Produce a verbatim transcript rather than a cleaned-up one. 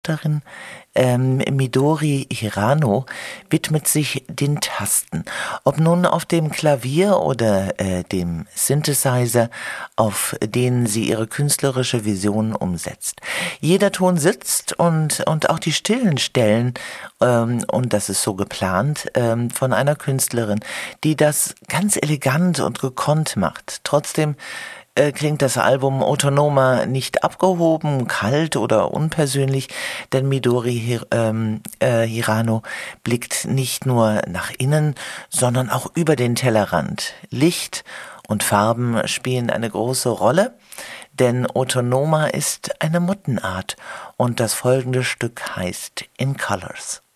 Darin, ähm, Midori Hirano widmet sich den Tasten. Ob nun auf dem Klavier oder äh, dem Synthesizer, auf denen sie ihre künstlerische Vision umsetzt. Jeder Ton sitzt und, und auch die stillen Stellen, ähm, und das ist so geplant, ähm, von einer Künstlerin, die das ganz elegant und gekonnt macht. Trotzdem äh, klingt das Album Autonoma nicht abgehoben, kalt oder unpersönlich, denn Midori Hir ähm, äh, Hirano blickt nicht nur nach innen, sondern auch über den Tellerrand. Licht und Farben spielen eine große Rolle, denn Autonoma ist eine Mottenart und das folgende Stück heißt In Colors.